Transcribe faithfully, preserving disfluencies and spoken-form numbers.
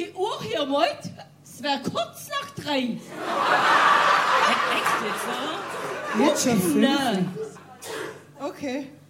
die Uhr hier meint, es wäre kurz nach drei. Echt jetzt, oder? Jetzt schon fünf. Nein. Okay.